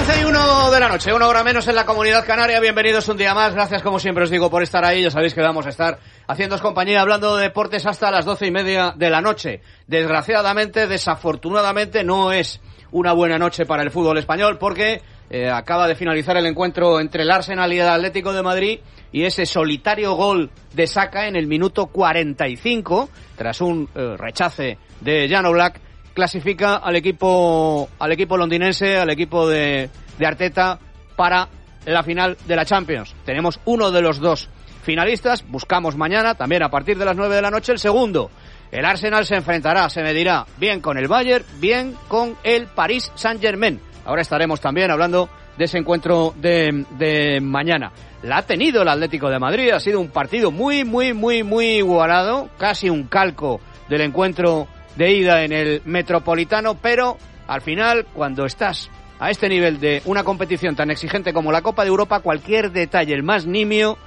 11:01 de la noche, 1 hora menos en la Comunidad Canaria. Bienvenidos un día más. Gracias, como siempre os digo, por estar ahí. Ya sabéis que vamos a estar haciéndoos compañía hablando de deportes hasta las 12:30 de la noche. Desgraciadamente, desafortunadamente, no es una buena noche para el fútbol español porque acaba de finalizar el encuentro entre el Arsenal y el Atlético de Madrid y ese solitario gol de Saka en el minuto 45, tras un rechace de Jan Oblak, clasifica al equipo londinense, al equipo de Arteta para la final de la Champions. Tenemos uno de los dos finalistas, buscamos mañana, también a partir de las 9 de la noche, el segundo. El Arsenal se enfrentará, se medirá bien con el Bayern, bien con el Paris Saint-Germain. Ahora estaremos también hablando de ese encuentro de mañana. La ha tenido el Atlético de Madrid, ha sido un partido muy igualado, casi un calco del encuentro de ida en el Metropolitano, pero al final, cuando estás a este nivel de una competición tan exigente como la Copa de Europa, cualquier detalle, el más nimio,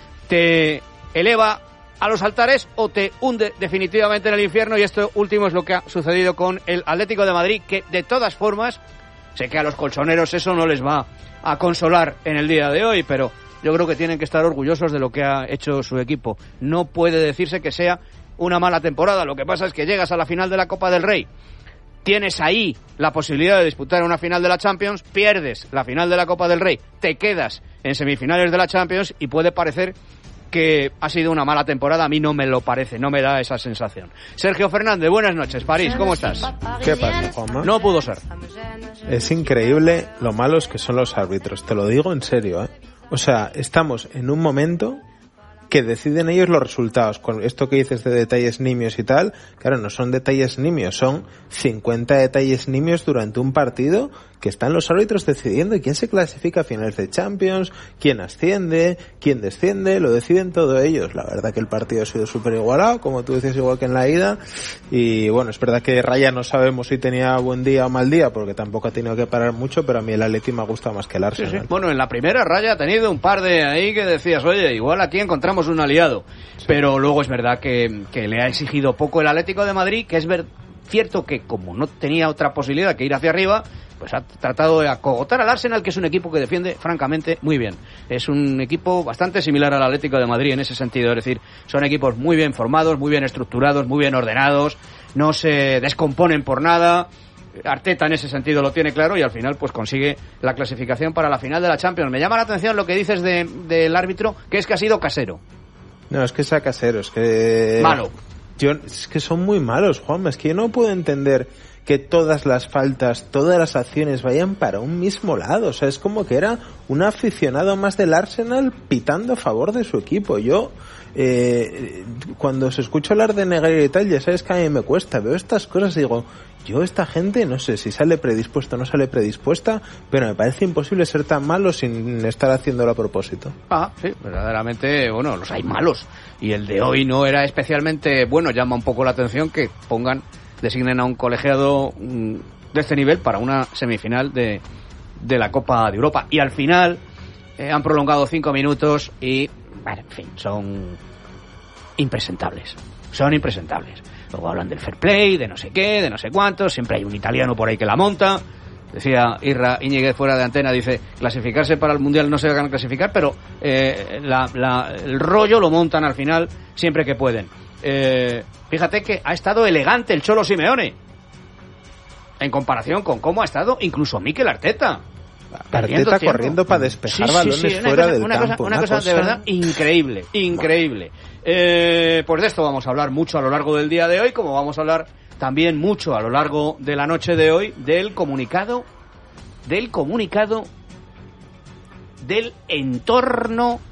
te eleva a los altares o te hunde definitivamente en el infierno, y esto último es lo que ha sucedido con el Atlético de Madrid, que de todas formas, sé que a los colchoneros eso no les va a consolar en el día de hoy, pero yo creo que tienen que estar orgullosos de lo que ha hecho su equipo. No puede decirse que sea una mala temporada. Lo que pasa es que llegas a la final de la Copa del Rey, tienes ahí la posibilidad de disputar una final de la Champions, pierdes la final de la Copa del Rey, te quedas en semifinales de la Champions y puede parecer que ha sido una mala temporada. A mí no me lo parece, no me da esa sensación. Sergio Fernández, buenas noches. París, ¿cómo estás? ¿Qué pasa, Juanma? No pudo ser. Es increíble lo malos que son los árbitros, te lo digo en serio, ¿eh? O sea, estamos en un momento que deciden ellos los resultados. Con esto que dices de detalles nimios y tal, claro, no son detalles nimios, son 50 detalles nimios durante un partido que están los árbitros decidiendo quién se clasifica a finales de Champions, quién asciende, quién desciende, lo deciden todos ellos. La verdad que el partido ha sido súper igualado, como tú decías, igual que en la ida, y bueno, es verdad que Raya no sabemos si tenía buen día o mal día, porque tampoco ha tenido que parar mucho, pero a mí el Atleti me ha gustado más que el Arsenal. Sí, sí. Bueno, en la primera Raya ha tenido un par de ahí que decías, oye, igual aquí encontramos un aliado, sí. Pero luego es verdad que le ha exigido poco el Atlético de Madrid, que es cierto que como no tenía otra posibilidad que ir hacia arriba, pues ha tratado de acogotar al Arsenal, que es un equipo que defiende francamente muy bien. Es un equipo bastante similar al Atlético de Madrid en ese sentido, es decir, son equipos muy bien formados, muy bien estructurados, muy bien ordenados, no se descomponen por nada. Arteta en ese sentido lo tiene claro y al final pues consigue la clasificación para la final de la Champions. Me llama la atención lo que dices del árbitro, que es que ha sido casero. No, es que sea casero, es que... Malo. Es que son muy malos, Juanma, es que yo no puedo entender que todas las faltas, todas las acciones vayan para un mismo lado. O sea, es como que era un aficionado más del Arsenal pitando a favor de su equipo. Yo, cuando se escucha hablar de Negreira y tal, ya sabes que a mí me cuesta. Veo estas cosas y digo, yo esta gente, no sé si sale predispuesta o no sale predispuesta, pero me parece imposible ser tan malo sin estar haciéndolo a propósito. Ah, sí, verdaderamente, bueno, los hay malos. Y el de hoy no era especialmente bueno. Llama un poco la atención que designen a un colegiado de este nivel para una semifinal de la Copa de Europa. Y al final han prolongado 5 minutos y, bueno, en fin, son impresentables. Son impresentables. Luego hablan del fair play, de no sé qué, de no sé cuánto. Siempre hay un italiano por ahí que la monta. Decía Irra Íñiguez fuera de antena, dice, clasificarse para el Mundial no se van a clasificar, pero el rollo lo montan al final siempre que pueden. Fíjate que ha estado elegante el Cholo Simeone en comparación con cómo ha estado incluso Mikel Arteta. Arteta corriendo para despejar balones fuera del campo. Una cosa de verdad increíble. Pues de esto vamos a hablar mucho a lo largo del día de hoy, como vamos a hablar también mucho a lo largo de la noche de hoy del comunicado del entorno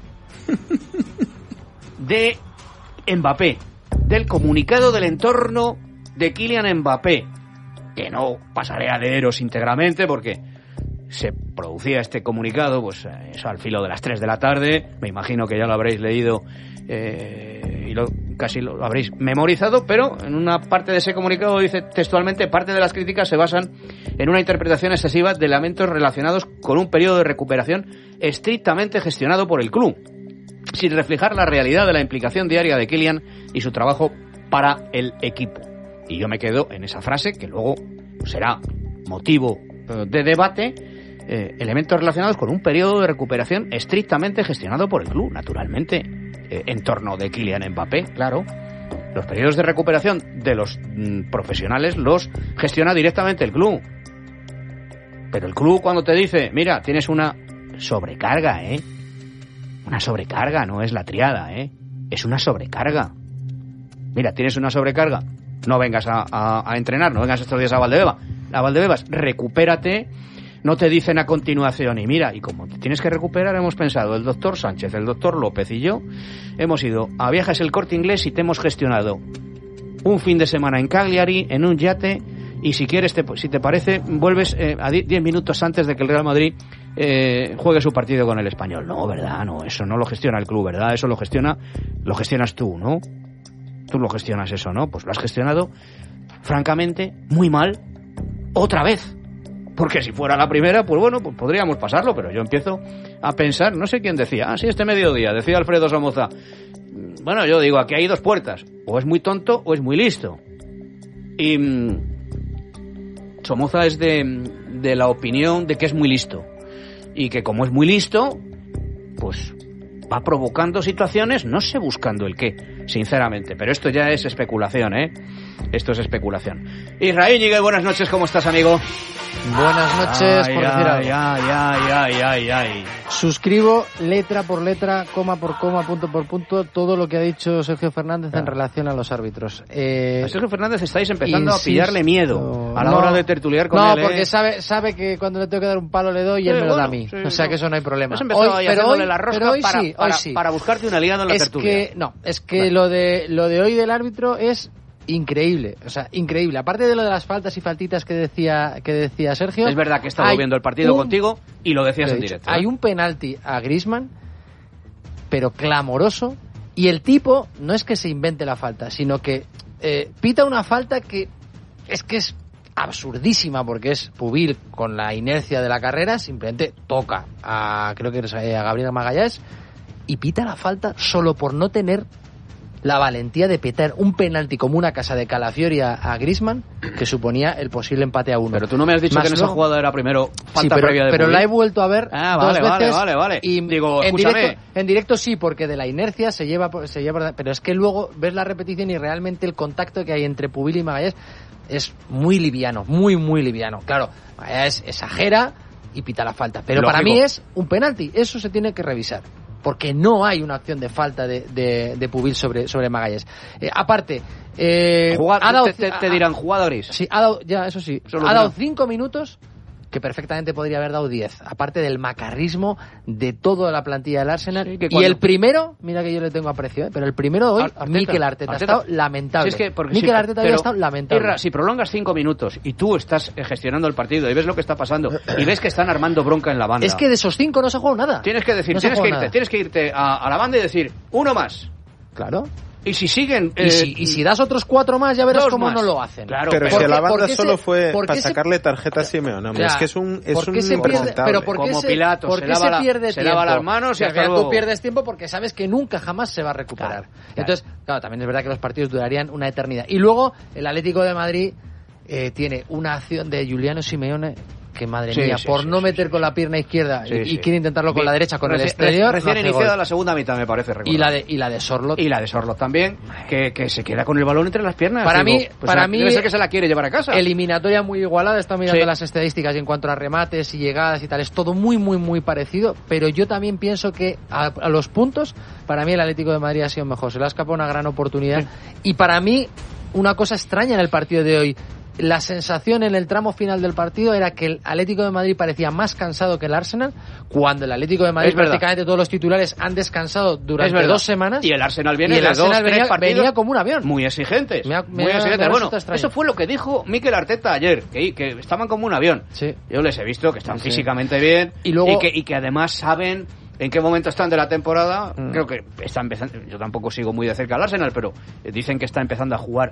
de Mbappé, del comunicado del entorno de Kylian Mbappé, que no pasaré a leeros íntegramente porque se producía este comunicado pues eso al filo de las 3 de la tarde. Me imagino que ya lo habréis leído y casi lo habréis memorizado, pero en una parte de ese comunicado dice textualmente: parte de las críticas se basan en una interpretación excesiva de elementos relacionados con un periodo de recuperación estrictamente gestionado por el club, sin reflejar la realidad de la implicación diaria de Kylian y su trabajo para el equipo. Y yo me quedo en esa frase, que luego será motivo de debate, elementos relacionados con un periodo de recuperación estrictamente gestionado por el club, naturalmente, en torno de Kylian Mbappé, claro. Los periodos de recuperación de los profesionales los gestiona directamente el club. Pero el club cuando te dice, mira, tienes una sobrecarga, una sobrecarga, no es la triada, es una sobrecarga. Mira, tienes una sobrecarga, no vengas a entrenar, no vengas estos días a Valdebebas, recupérate. No te dicen a continuación, y mira, y como te tienes que recuperar, hemos pensado, el doctor Sánchez, el doctor López y yo, hemos ido a Viajes El Corte Inglés y te hemos gestionado un fin de semana en Cagliari, en un yate, y si quieres, si te parece, vuelves a 10 minutos antes de que el Real Madrid juegue su partido con el Español. No, ¿verdad? No, eso no lo gestiona el club, ¿verdad? Eso lo gestionas tú, ¿no? Tú lo gestionas eso, ¿no? Pues lo has gestionado, francamente, muy mal, otra vez. Porque si fuera la primera, pues bueno, pues podríamos pasarlo, pero yo empiezo a pensar, no sé quién decía, este mediodía, decía Alfredo Somoza. Bueno, yo digo, aquí hay dos puertas, o es muy tonto o es muy listo. Y Somoza es de la opinión de que es muy listo. Y que como es muy listo, pues va provocando situaciones, no sé buscando el qué, sinceramente, pero esto ya es especulación, Esto es especulación. Israel Íñiguez, buenas noches, ¿cómo estás, amigo? Buenas noches, por decir algo. Ay. Suscribo letra por letra, coma por coma, punto por punto, todo lo que ha dicho Sergio Fernández en relación a los árbitros. A Sergio Fernández estáis empezando a pillarle miedo a la hora de tertuliar con él. No, porque sabe que cuando le tengo que dar un palo le doy y él me lo da a mí. Sí, o sea que eso no hay problema. Has empezado hoy, la rosca para buscarte una liada en la tertulia. Es que lo de hoy del árbitro es increíble, o sea, increíble. Aparte de lo de las faltas y faltitas que decía Sergio, es verdad que he estado viendo el partido contigo y lo decías en directo. Hay un penalti a Griezmann, pero clamoroso, y el tipo no es que se invente la falta, sino que pita una falta que es absurdísima, porque es Pubil con la inercia de la carrera, simplemente toca creo que a Gabriel Magalhães y pita la falta solo por no tener la valentía de petar un penalti como una casa de Calafiori a Griezmann, que suponía el posible empate a 1. Pero tú no me has dicho más que en esa jugada era primero falta previa de pero Pubil. La he vuelto a ver dos veces. Vale. Y digo, en directo sí, porque de la inercia se lleva, pero es que luego ves la repetición y realmente el contacto que hay entre Pubil y Magalhães es muy liviano, muy liviano. Claro, Magalhães exagera y pita la falta, pero lógico. Para mí es un penalti, eso se tiene que revisar. Porque no hay una acción de falta de Pubil sobre Magalhães. Aparte, te dirán jugada gris. Sí, ha dado, ya, eso sí. Ha dado 5 minutos que perfectamente podría haber dado 10. Aparte del macarrismo de toda la plantilla del Arsenal. Sí, y el primero, mira que yo le tengo aprecio, pero el primero de hoy, Mikel Arteta ha estado lamentable. Sí, es que Mikel Arteta había estado lamentable. Si prolongas 5 minutos y tú estás gestionando el partido y ves lo que está pasando y ves que están armando bronca en la banda. Es que de esos 5 no se ha jugado nada. Tienes que irte a la banda y decir, uno más. Claro. Y si siguen... Y si das otros 4 más, ya verás cómo no lo hacen. Claro, pero si la banda solo fue para sacarle tarjeta a Simeone. Es que es un impresentable. Como Pilato, se lava las manos y hasta luego. Tú pierdes tiempo porque sabes que nunca jamás se va a recuperar. Claro. Entonces, claro, también es verdad que los partidos durarían una eternidad. Y luego, el Atlético de Madrid tiene una acción de Giuliano Simeone que, madre mía, por no meter con la pierna izquierda y quiere intentarlo con la derecha, con el exterior. Recién iniciada la segunda mitad, me parece recordar. Y la de Sorloth. Y la de Sorloth también, que se queda con el balón entre las piernas. Para mí debe ser que se la quiere llevar a casa. Eliminatoria muy igualada, está mirando las estadísticas y en cuanto a remates y llegadas y tal, es todo muy parecido, pero yo también pienso que a los puntos, para mí el Atlético de Madrid ha sido mejor. Se le ha escapado una gran oportunidad. Y para mí, una cosa extraña en el partido de hoy, la sensación en el tramo final del partido era que el Atlético de Madrid parecía más cansado que el Arsenal, cuando el Atlético de Madrid prácticamente todos los titulares han descansado durante 2 semanas. Y el Arsenal venía como un avión. Muy exigentes. Muy exigentes. Bueno, eso fue lo que dijo Mikel Arteta ayer, que estaban como un avión. Sí. Yo les he visto que están físicamente bien y que además saben en qué momento están de la temporada. Creo que está empezando. Yo tampoco sigo muy de cerca al Arsenal, pero dicen que está empezando a jugar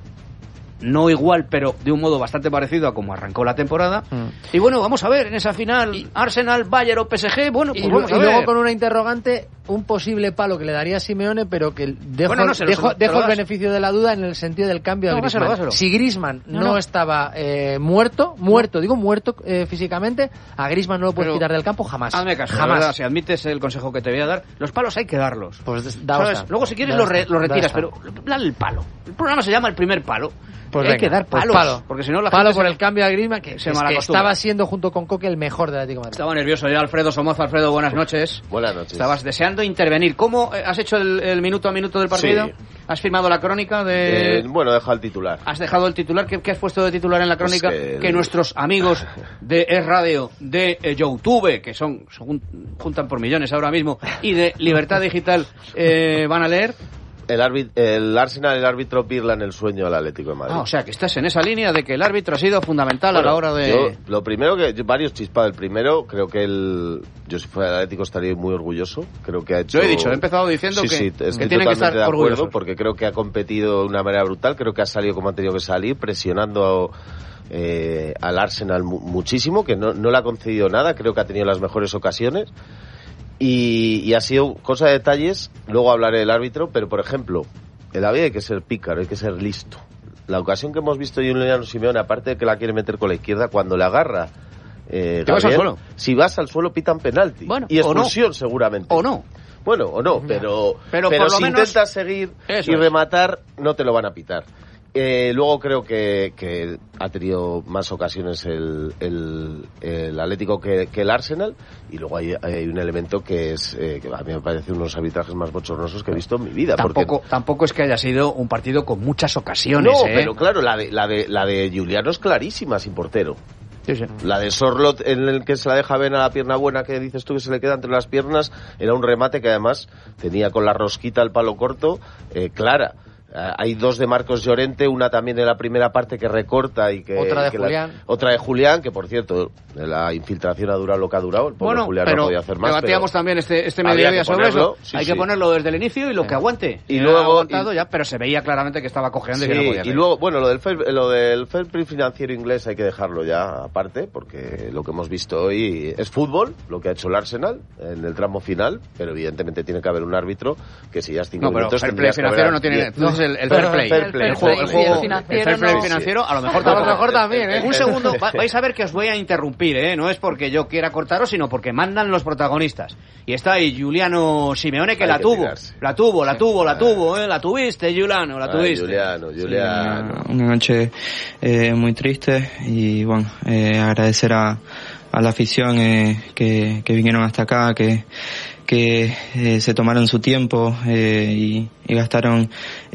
no igual, pero de un modo bastante parecido a como arrancó la temporada. Y bueno, vamos a ver en esa final Arsenal, Bayern o PSG. Bueno, pues vamos a ver. Y luego con una interrogante, un posible palo que le daría a Simeone, pero que dejo dejo el beneficio de la duda en el sentido del cambio de Griezmann. Dáselo. Si Griezmann no estaba muerto físicamente, a Griezmann no lo puedes quitar del campo jamás. Hazme caso, jamás. Verdad, si admites el consejo que te voy a dar, los palos hay que darlos. Pues Luego si quieres lo retiras, pero dale el palo. El programa se llama El Primer Palo. Pues hay que dar palos, palo. porque si no la palo gente por el cambio a Griezmann, que estaba siendo junto con Coque el mejor del Atlético de Madrid. Estaba nervioso ya Alfredo Somoza. Alfredo, buenas noches. Buenas noches. Estabas deseando intervenir. ¿Cómo has hecho el minuto a minuto del partido? Sí. ¿Has firmado la crónica de...? Bueno, deja el titular. ¿Has dejado el titular? ¿Qué has puesto de titular en la crónica? Pues que nuestros amigos de Es Radio, de YouTube, que juntan por millones ahora mismo, y de Libertad Digital van a leer. El Arsenal, el árbitro birla en el sueño al Atlético de Madrid. O sea, que estás en esa línea de que el árbitro ha sido fundamental a la hora de... Lo primero varios chispados. El primero, creo que yo si fuera el Atlético estaría muy orgulloso. Creo que ha hecho... Lo he dicho, he empezado diciendo que tienen que estar orgullosos. Porque creo que ha competido de una manera brutal. Creo que ha salido como ha tenido que salir, presionando al Arsenal muchísimo, que no le ha concedido nada. Creo que ha tenido las mejores ocasiones. Y ha sido cosa de detalles, luego hablaré del árbitro, pero por ejemplo, en la vida hay que ser pícaro, hay que ser listo. La ocasión que hemos visto de Juliano Simeone, aparte de que la quiere meter con la izquierda, cuando le agarra Gabriel, vas al suelo. Si vas al suelo pitan penalti. Bueno, y expulsión seguramente. O no. Bueno, o no, pero por lo si menos intentas seguir y rematar, no te lo van a pitar. Luego creo que ha tenido más ocasiones el Atlético que el Arsenal, y luego hay un elemento que es que a mí me parece uno de los arbitrajes más bochornosos que he visto en mi vida. Tampoco es que haya sido un partido con muchas ocasiones. No, pero claro, la de Juliano es clarísima sin portero. Sí, sí. La de Sorlot, en el que se la deja ver a la pierna buena, que dices tú que se le queda entre las piernas, era un remate que además tenía con la rosquita el palo corto, clara. Hay dos de Marcos Llorente, una también de la primera parte que recorta y que... Otra de Julián, que por cierto, la infiltración ha durado lo que ha durado, el pobre Julián no podía hacer más. Debatíamos también este mediodía sobre eso. Hay que ponerlo desde el inicio y lo que aguante. Y luego... pero se veía claramente que estaba cojeando y que no podía hacer. Y luego, bueno, lo del fair play financiero inglés hay que dejarlo ya aparte, porque lo que hemos visto hoy es fútbol, lo que ha hecho el Arsenal en el tramo final, pero evidentemente tiene que haber un árbitro que si ya es 5 minutos... No, pero el fair play financiero no tiene... El fair play. El juego financiero, a lo mejor también, Un segundo, vais a ver que os voy a interrumpir, No es porque yo quiera cortaros, sino porque mandan los protagonistas. Y está ahí Juliano Simeone, que la tuvo. La tuviste, Juliano, la tuviste. Juliano. Una noche muy triste y bueno, agradecer a la afición que vinieron hasta acá, que se tomaron su tiempo y gastaron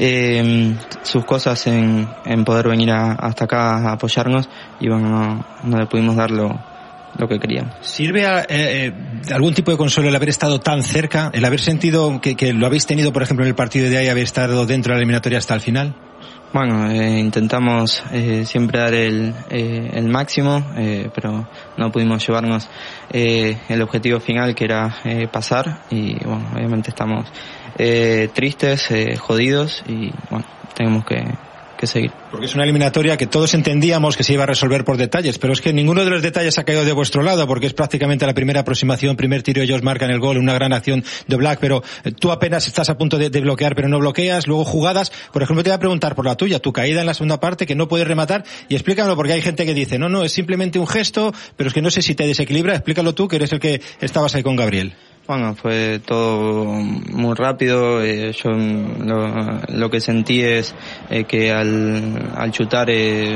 sus cosas en poder venir hasta acá a apoyarnos, y bueno, no le pudimos dar lo que queríamos. ¿Sirve algún tipo de consuelo el haber estado tan cerca, el haber sentido que lo habéis tenido, por ejemplo, en el partido de ahí, haber estado dentro de la eliminatoria hasta el final? Bueno, intentamos siempre dar el máximo, pero no pudimos llevarnos el objetivo final, que era pasar, y bueno, obviamente estamos tristes, jodidos, y bueno, tenemos que seguir. Porque es una eliminatoria que todos entendíamos que se iba a resolver por detalles, pero es que ninguno de los detalles ha caído de vuestro lado, porque es prácticamente la primera aproximación, primer tiro, ellos marcan el gol, una gran acción de Black, pero tú apenas estás a punto de bloquear, pero no bloqueas, luego jugadas. Por ejemplo, te voy a preguntar por la tuya, tu caída en la segunda parte, que no puedes rematar, y explícamelo, porque hay gente que dice, no, es simplemente un gesto, pero es que no sé si te desequilibra. Explícalo tú, que eres el que estabas ahí con Gabriel. Bueno, fue todo muy rápido. Yo lo que sentí es que al chutar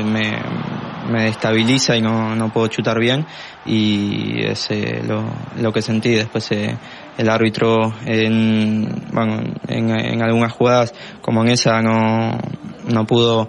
me destabiliza y no puedo chutar bien, y es lo que sentí. Después el árbitro en algunas jugadas como en esa no pudo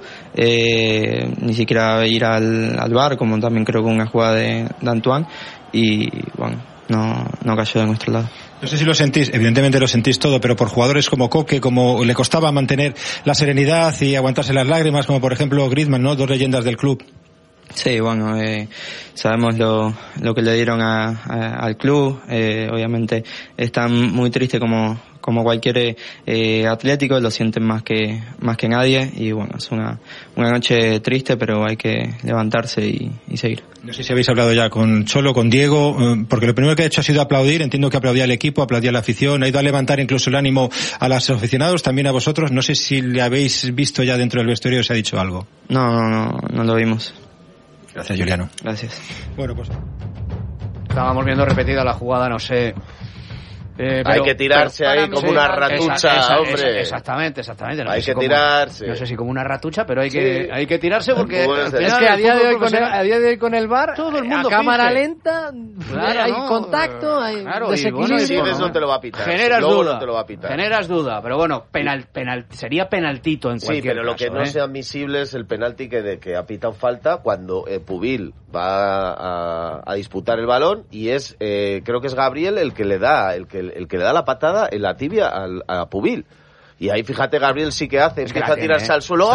ni siquiera ir al VAR, como también creo que una jugada de Antoine, y bueno, no cayó de nuestro lado. No sé si lo sentís, evidentemente lo sentís todo, pero por jugadores como Coque, como le costaba mantener la serenidad y aguantarse las lágrimas, como por ejemplo Griezmann, ¿no? Dos leyendas del club. Sí, bueno, sabemos lo que le dieron al club. Obviamente están muy tristes como como cualquier atlético, lo sienten más que nadie, y bueno, es una noche triste, pero hay que levantarse y seguir. No sé si habéis hablado ya con Cholo, con Diego, porque lo primero que ha hecho ha sido aplaudir. Entiendo que aplaudía al equipo, aplaudía a la afición, ha ido a levantar incluso el ánimo a los aficionados, también a vosotros. No sé si le habéis visto ya dentro del vestuario o se ha dicho algo. No lo vimos. Gracias, Juliano. Gracias. Bueno, pues Estábamos viendo repetida la jugada, no sé. Hay que tirarse ahí como una ratucha, hombre. Exactamente. No hay sé que tirarse. No sé si como una ratucha, pero hay que tirarse porque es que a día de hoy con el VAR, todo el mundo a cámara finge. lenta, claro, hay contacto, hay desequilibrio. Si decides no te lo va a pitar. Generas duda, pero bueno, sería penaltito en cualquier caso. Sí, pero lo que no sea admisible es el penalti que ha pitado falta cuando Pubil va a disputar el balón y es creo que es Gabriel el que le da la patada en la tibia a Pubil. Y ahí, fíjate, Gabriel sí que hace, empieza a tirarse al suelo.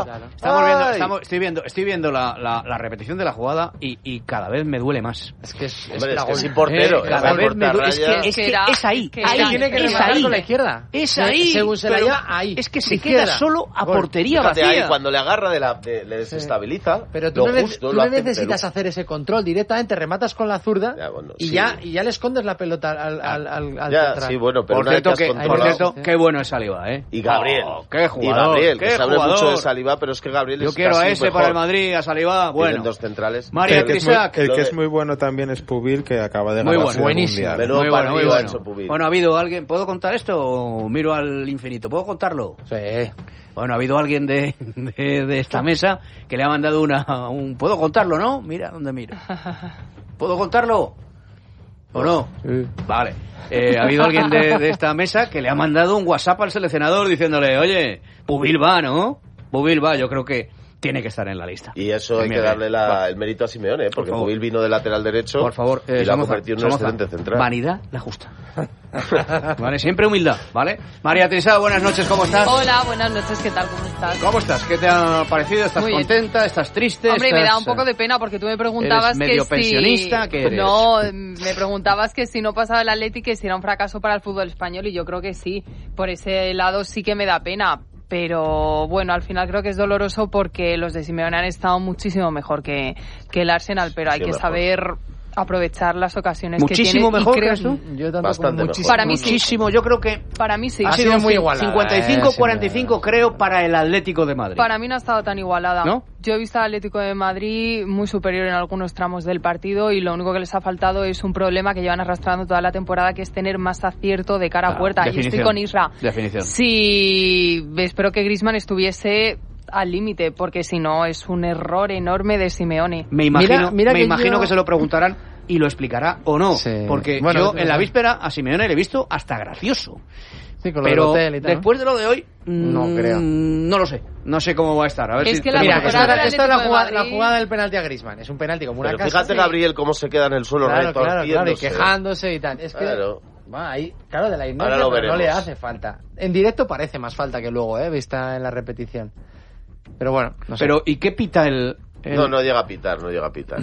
Estoy viendo la repetición de la jugada y cada vez me duele más. Es que es sin portero. Cada vez me duele. Es que es ahí. Tiene que rematar con la izquierda. Es ahí. Según se la lleva, ahí. Es que se queda solo a portería vacía. Ahí, cuando le agarra le desestabiliza. Pero tú no necesitas hacer ese control directamente, rematas con la zurda y ya le escondes la pelota al central. Sí, bueno, pero por cierto, qué bueno es Saliba, ¿eh? Y Gabriel. ¡Qué jugador! Que se habla mucho de Saliba, pero es que Gabriel Yo quiero a ese mejor. para el Madrid, a Saliba, bueno. Tienen dos centrales. María Trisac. El que es muy bueno también es Pubil, que acaba de ganar el buenísimo. Mundial. Muy bueno. Bueno, ha habido alguien... ¿Puedo contar esto o miro al infinito? ¿Puedo contarlo? Sí. Bueno, ha habido alguien de esta mesa que le ha mandado ¿Puedo contarlo, no? Mira dónde mira. ¿Puedo contarlo? ¿O no? Sí. Vale. Ha habido alguien de esta mesa que le ha mandado un WhatsApp al seleccionador diciéndole, oye, Pubil va, ¿no? Pubil va, yo creo que tiene que estar en la lista. Y eso hay que darle el mérito a Simeone, porque Pubil vino de lateral derecho. Por favor, y la ha convertido en un excelente central. Vanidad la justa. Vale, siempre humildad, ¿vale? María Teresa, buenas noches, ¿cómo estás? Hola, buenas noches, ¿qué tal? ¿Cómo estás? ¿Cómo estás? ¿Qué te ha parecido? ¿Estás contenta? ¿Estás triste? Hombre, me da un poco de pena porque tú me preguntabas ¿eres medio que pensionista? ¿Qué eres? No, me preguntabas que si no pasaba el Atleti, que si era un fracaso para el fútbol español, y yo creo que sí. Por ese lado sí que me da pena. Pero bueno, al final creo que es doloroso porque los de Simeone han estado muchísimo mejor que el Arsenal, pero hay que saber aprovechar las ocasiones muchísimo que tiene. Mejor, y creo, ¿crees tú? Yo tanto bastante como mejor. Para mí muchísimo, yo creo que para mí sí. Ha sido muy igualada. 55-45 creo para el Atlético de Madrid. Para mí no ha estado tan igualada. ¿No? Yo he visto al Atlético de Madrid muy superior en algunos tramos del partido y lo único que les ha faltado es un problema que llevan arrastrando toda la temporada, que es tener más acierto de cara a puerta. Y estoy con Isra. Definición. Sí, espero que Griezmann estuviese al límite, porque si no es un error enorme de Simeone. Me imagino que se lo preguntarán y lo explicará o no, sí. Porque yo en la víspera a Simeone le he visto hasta gracioso. Sí, con pero hotel y tal, después de lo de hoy no creo. No lo sé, no sé cómo va a estar. A ver es si que esta es la jugada del penalti a Griezmann. Es un penalti como una pero casa. Fíjate, Gabriel, cómo se queda en el suelo claro, y quejándose y tal. Es que ahí, claro, de la ignorancia no le hace falta. En directo parece más falta que luego, vista en la repetición. Pero bueno, no sé. Pero ¿y qué pita el...? No llega a pitar. No,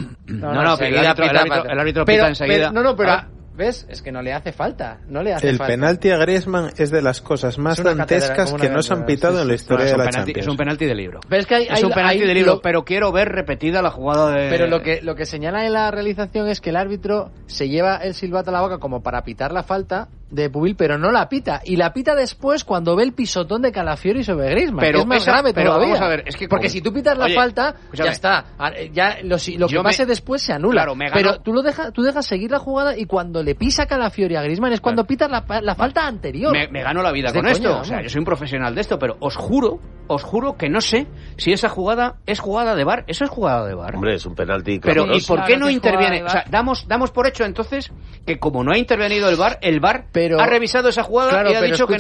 pero el árbitro pita enseguida. Pero ¿ves? Es que no le hace falta. El penalti a Griezmann es de las cosas más dantescas que no se han pitado en la historia de la Champions. Es un penalti de libro. Pero es que es un penalti de libro, pero quiero ver repetida la jugada de... Pero lo que señala en la realización es que el árbitro se lleva el silbato a la boca como para pitar la falta de Pubil, pero no la pita. Y la pita después cuando ve el pisotón de Calafiori sobre Griezmann, pero que es más grave todavía. Vamos a ver, es que porque si tú pitas la falta, ya está. Ya lo que pase después se anula. Claro, pero tú dejas seguir la jugada y cuando le pisa Calafiori a Griezmann es cuando pitas la falta anterior. Me gano la vida con esto. O sea, yo soy un profesional de esto, pero os juro que no sé si esa jugada es jugada de VAR. Eso es jugada de VAR. Hombre, es un penalti. Pero ¿y por qué no interviene? O sea, damos por hecho entonces que como no ha intervenido el VAR ha revisado esa jugada y ha dicho que